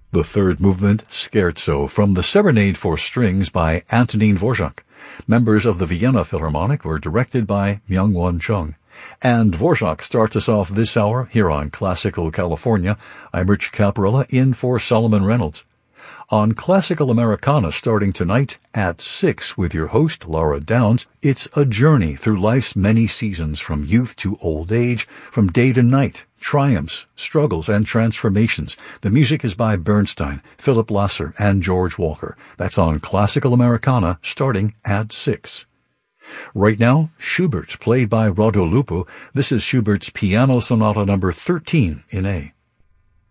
The third movement, Scherzo, from the Serenade for Strings by Antonín Dvorak. Members of the Vienna Philharmonic were directed by Myung-Won Chung. And Dvorak starts us off this hour here on Classical California. I'm Rich Caparella, in for Solomon Reynolds. On Classical Americana, starting tonight at 6 with your host, Laura Downs, it's a journey through life's many seasons, from youth to old age, from day to night, triumphs, struggles, and transformations. The music is by Bernstein, Philip Lasser, and George Walker. That's on Classical Americana, starting at 6. Right now, Schubert, played by Rodolfo. This is Schubert's Piano Sonata number 13 in A.